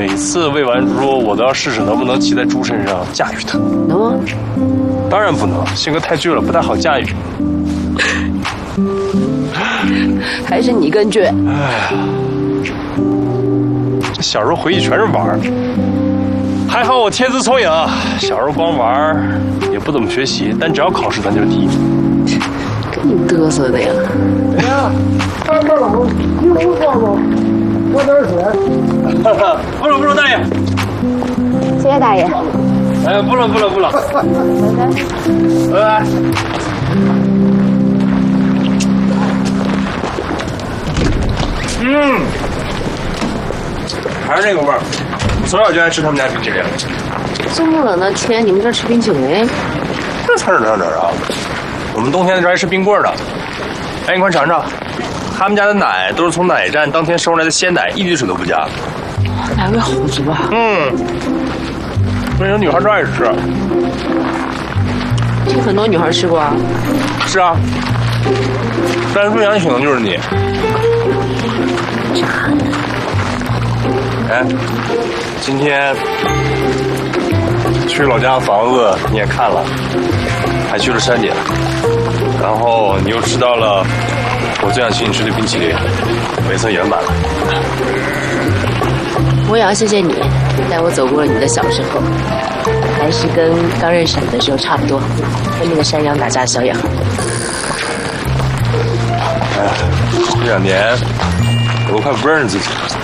每次喂完猪，我都要试试能不能骑在猪身上驾驭它。 能吗？ 当然不能，性格太倔了，不太好驾驭。 还是你更倔？ 哎呀，这小时候回忆全是玩儿。还好我天资聪颖，小时候光玩儿也不怎么学习，但只要考试咱就是第一。 跟你嘚瑟的呀！ 呀，二个冷，一壶装装，喝点水。 不了，大爷。 谢谢大爷。 哎，不了。拜拜。还是那个味儿。我从小就爱吃他们家冰淇淋。 这么冷的天，你们这儿吃冰淇淋？ 这才是哪啊！我们冬天的时候还吃冰棍呢。哎，你快尝尝，他们家的奶都是从奶站当天收来的鲜奶，一滴水都不加。 奶味好足啊！ 所以有女孩都爱吃。 这很多女孩吃过啊。 是啊，但是最想请的就是你。哎，今天去老家的房子你也看了，还去了山顶，然后你又吃到了我最想请你吃的冰淇淋，每次圆满了。 我也要谢谢你，带我走过了你的小时候，还是跟刚认识你的时候差不多，跟那个山羊打架的小野孩。 哎，这2年我都快不认识自己了。